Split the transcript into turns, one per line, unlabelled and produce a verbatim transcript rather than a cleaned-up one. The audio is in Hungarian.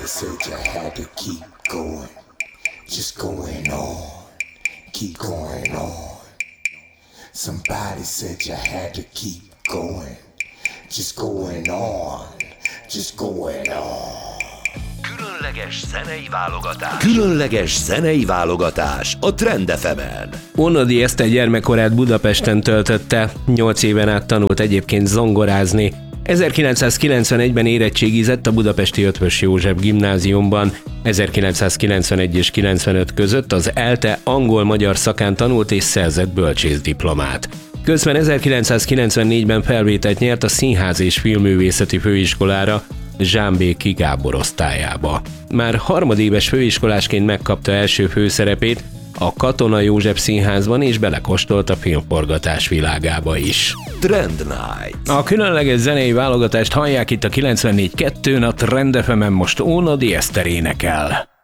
said you had to keep going, just going on, keep going on. Somebody said you had to keep going, just going on, just going on.
Különleges zenei válogatás. Különleges zenei válogatás a Trend ef emen.
Ónodi Eszter gyermekkorát Budapesten töltötte, nyolc éven át tanult egyébként zongorázni. ezerkilencszázkilencvenegyben érettségizett a budapesti Eötvös József gimnáziumban. ezerkilencszázkilencvenegy és kilencvenöt között az ELTE angol-magyar szakán tanult és szerzett bölcsészdiplomát. Közben ezerkilencszázkilencvennégyben felvételt nyert a Színház és Filmművészeti Főiskolára, Zsámbéki Gábor osztályába. Már harmadéves főiskolásként megkapta első főszerepét a Katona József Színházban, és belekóstolt a filmforgatás világába is.
Trend Night.
A különleges zenei válogatást hallják itt a kilencvennégy kettőn, a Trend ef emen most Ónodi Eszter énekel.